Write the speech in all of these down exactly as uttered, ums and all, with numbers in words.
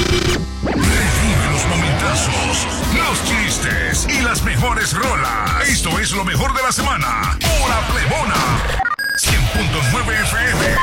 Revive los momentazos, los chistes y las mejores rolas. Esto es lo mejor de la semana. Hora Plebona. cien punto nueve F M.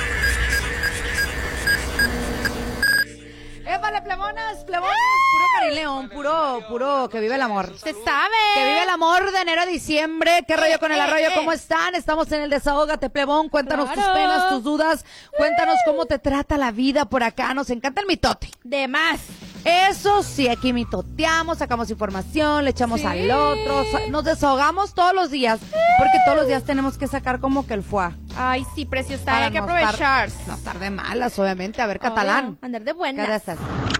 ¡Épale, plebonas, plebonas! Puro Carileón, puro, puro, que vive el amor. ¡Se sabe! Que vive el amor de enero a diciembre. ¿Qué rollo Eh, con el eh, arroyo? eh. ¿Cómo están? Estamos en el Desahógate, plebón. Cuéntanos Claro. tus penas, tus dudas. Cuéntanos cómo te trata la vida por acá. Nos encanta el mitote. De más. Eso sí, aquí mitoteamos, sacamos información, le echamos Sí. al otro. sa- Nos desahogamos todos los días. Porque todos los días tenemos que sacar como que el fuá. Ay, sí, preciosa. Para Hay que no aprovechar. estar- No estar de malas, obviamente. A ver, catalán. Obvio, andar de buenas. Gracias.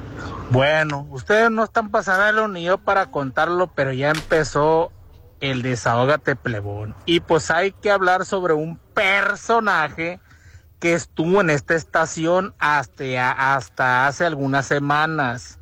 Bueno, ustedes no están para saberlo ni yo para contarlo, pero ya empezó el Desahógate Plebón. Y pues hay que hablar sobre un personaje que estuvo en esta estación hasta, hasta hace algunas semanas.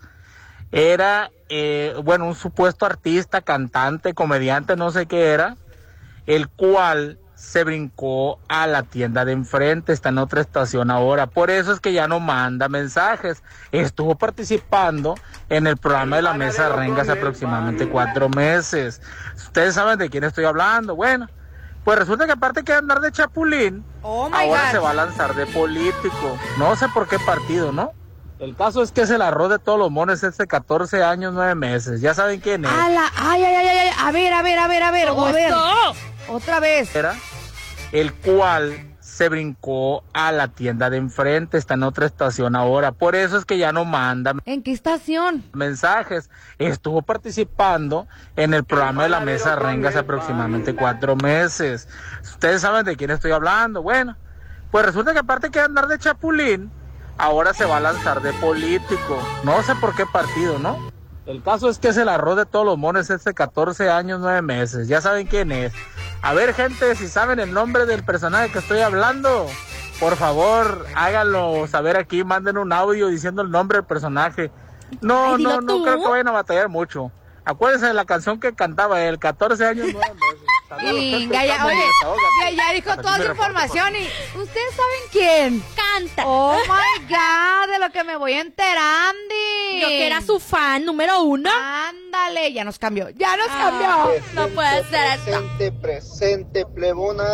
Era, eh, bueno, un supuesto artista, cantante, comediante, no sé qué era, el cual se brincó a la tienda de enfrente, está en otra estación ahora, por eso es que ya no manda mensajes. Estuvo participando en el programa de la Mesa Renga hace aproximadamente cuatro meses. Ustedes saben de quién estoy hablando. Bueno, pues resulta que aparte que andar de chapulín, Oh my ahora God. se va a lanzar de político. No sé por qué partido, ¿no? El caso es que es el arroz de todos los mones este catorce años, nueve meses. Ya saben quién es. ¡Hala! ¡Ay, ay, ay, ay! ay! A ver, a ver, a ver, a ver. ¿Cómo A ver. esto? Otra vez. Era el cual se brincó a la tienda de enfrente, está en otra estación ahora, por eso es que ya no manda ¿En qué estación? mensajes. Estuvo participando en el programa de la Mesa Renga hace aproximadamente cuatro meses. Ustedes saben de quién estoy hablando. Bueno, pues resulta que aparte que andar de chapulín, ahora se va a lanzar de político. No sé por qué partido, ¿no? El caso es que es el arroz de todos los mones este catorce años, nueve meses. Ya saben quién es. A ver, gente, si saben el nombre del personaje que estoy hablando, por favor, háganlo saber aquí, manden un audio diciendo el nombre del personaje. No, Ay, dilo no, no tú. creo que vayan a batallar mucho. Acuérdense de la canción que cantaba él, catorce años, nueve meses. Saludos, Y gente, ya, ya, estamos en oye, Desahógate. ya, ya dijo Aquí toda me su reporto información y ¿ustedes saben quién? Canta. Oh my God, de lo que me voy enterando. Yo que era su fan número uno. Ándale, ya nos cambió, ya nos Ah, cambió. no puede ser esto. Presente, presente, plebona.